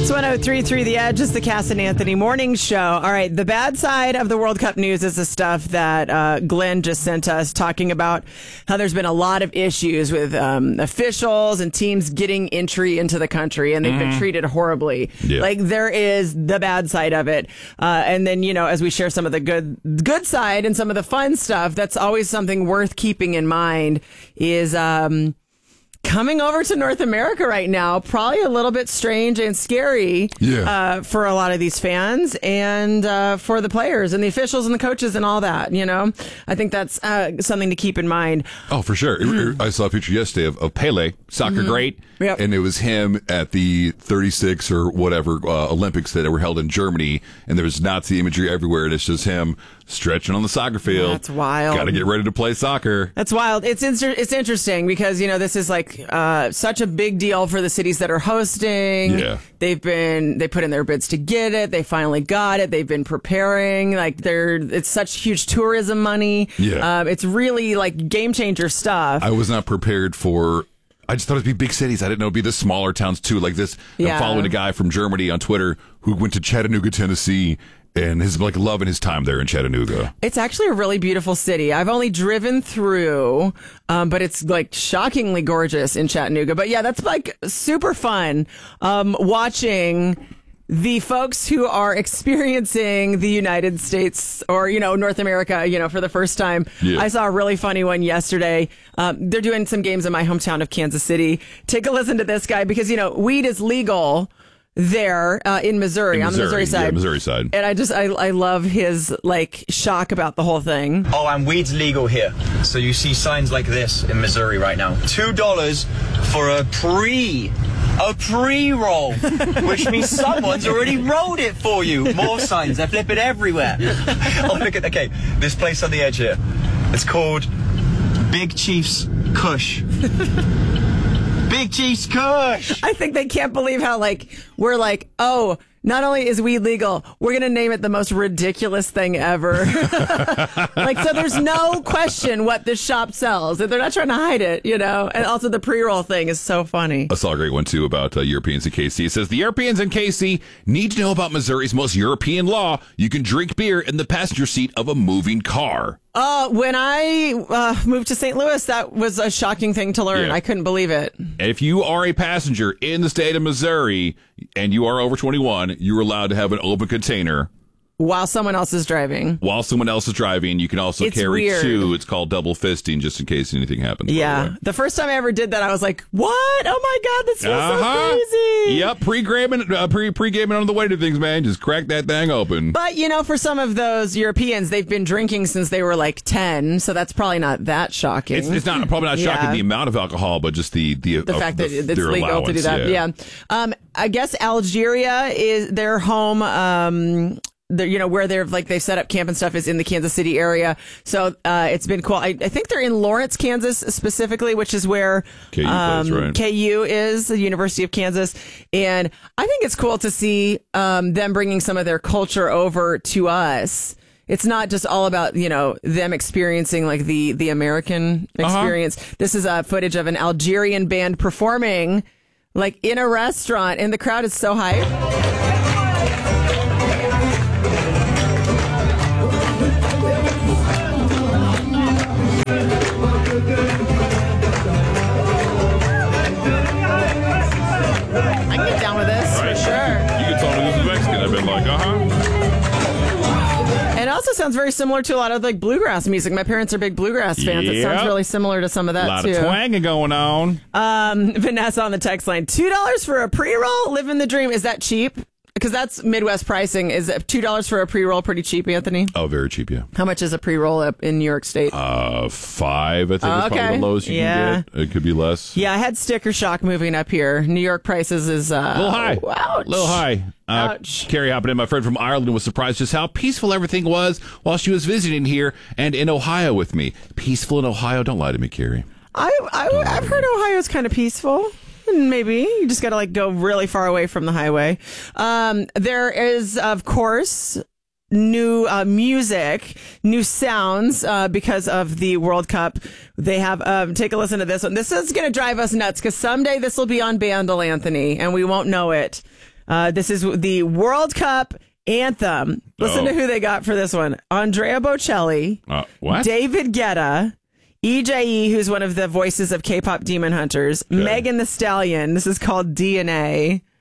It's 103.3 The Edge. It's the Cass and Anthony morning show. All right, the bad side of the World Cup news is the stuff that Glenn just sent us, talking about how there's been a lot of issues with officials and teams getting entry into the country, and they've been treated horribly. Yeah. Like, there is the bad side of it. And then, you know, as we share some of the good side and some of the fun stuff, that's always something worth keeping in mind is... coming over to North America right now, probably a little bit strange and scary for a lot of these fans and for the players and the officials and the coaches and all that, you know? I think that's something to keep in mind. Oh, for sure. I saw a picture yesterday of Pele, soccer great, Yep. and it was him at the 36 or whatever Olympics that were held in Germany, and there was Nazi imagery everywhere, and it's just him stretching on the soccer field. That's wild. Got to get ready to play soccer. That's wild. It's interesting because, you know, this is like such a big deal for the cities that are hosting. Yeah. They put in their bids to get it. They finally got it. They've been preparing. Like, it's such huge tourism money. Yeah. It's really like game changer stuff. I was not prepared for... I just thought it'd be big cities. I didn't know it'd be the smaller towns too. Like this, Yeah. I'm following a guy from Germany on Twitter who went to Chattanooga, Tennessee, and is like loving his time there in Chattanooga. It's actually a really beautiful city. I've only driven through, but it's like shockingly gorgeous in Chattanooga. But yeah, that's like super fun watching the folks who are experiencing the United States or, you know, North America, you know, for the first time. Yeah. I saw a really funny one yesterday. They're doing some games in my hometown of Kansas City. Take a listen to this guy because, you know, weed is legal there in Missouri, on the Missouri side. Yeah, Missouri side. And I love his like shock about the whole thing. Oh, and weed's legal here. So you see signs like this in Missouri right now. $2 for a pre-roll, which means someone's already rolled it for you. More signs, they're flipping everywhere. Oh, look at, okay, this place on the edge here. It's called Big Chief's Kush. Big Chief's Kush. I think they can't believe how like we're like, oh, not only is weed legal, we're gonna name it the most ridiculous thing ever. Like, so there's no question what this shop sells. They're not trying to hide it, you know. And also the pre-roll thing is so funny. I saw a great one too about Europeans in KC. It says the Europeans in KC need to know about Missouri's most European law. You can drink beer in the passenger seat of a moving car. When I moved to St. Louis, that was a shocking thing to learn. Yeah. I couldn't believe it. If you are a passenger in the state of Missouri and you are over 21, you're allowed to have an open container While someone else is driving. while someone else is driving. You can also It's carry weird. two. It's called double fisting, just in case anything happens. by the Yeah. way. The first time I ever did that, I was like, what? Oh my God, this feels so crazy. Yep, pre-gaming on the way to things, man. Just crack that thing open. But, you know, for some of those Europeans, they've been drinking since they were like 10, so that's probably not that shocking. It's not probably not shocking Yeah. the amount of alcohol, but just the fact that it's their legal to do allowance, that. Yeah. I guess Algeria is their home. You know, where they've set up camp and stuff is in the Kansas City area. So it's been cool. I think they're in Lawrence, Kansas specifically, which is where KU plays, right? KU is, the University of Kansas. And I think it's cool to see them bringing some of their culture over to us. It's not just all about, you know, them experiencing like the American experience. This is footage of an Algerian band performing like in a restaurant, and the crowd is so hyped. I can get down with this Right. for sure. You can tell me this is Mexican. I've been like, And it also sounds very similar to a lot of like bluegrass music. My parents are big bluegrass fans. It sounds Yep. really similar to some of that a lot too. of twanging going on. Vanessa on the text line, $2 for a pre-roll, living the dream. Is that cheap? Because that's Midwest pricing. Is $2 for a pre-roll pretty cheap, Anthony? Oh, very cheap, yeah. How much is a pre-roll up in New York State? 5, I think, is okay. probably the lowest you can get. It could be less. Yeah, I had sticker shock moving up here. New York prices is A little high. Ouch. A little high. Ouch. Carrie hopping in, my friend from Ireland, was surprised just how peaceful everything was while she was visiting here and in Ohio with me. Peaceful in Ohio? Don't lie to me, Carrie. I've heard Ohio's kind of peaceful. Maybe you just got to like go really far away from the highway. There is, of course, new music, new sounds because of the World Cup. They have take a listen to this one. This is going to drive us nuts because someday this will be on Bandle, Anthony, and we won't know it. This is the World Cup anthem. Listen to who they got for this one. Andrea Bocelli. What? David Guetta. EJE, who's one of the voices of K-pop Demon Hunters. Okay. Megan Thee Stallion. This is called DNA.